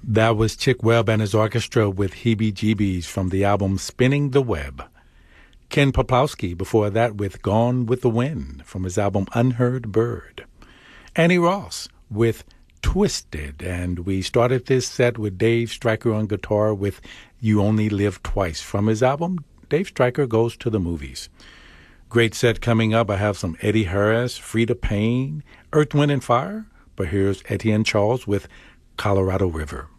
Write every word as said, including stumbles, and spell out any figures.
That was Chick Webb and his orchestra with Heebie-Jeebies from the album Spinning the Web. Ken Poplowski before that with Gone with the Wind from his album Unheard Bird. Annie Ross with Twisted, and we started this set with Dave Stryker on guitar with You Only Live Twice from his album Dave Stryker Goes to the Movies. Great set coming up. I have some Eddie Harris, Freda Payne, Earth, Wind and Fire, but here's Etienne Charles with Colorado River.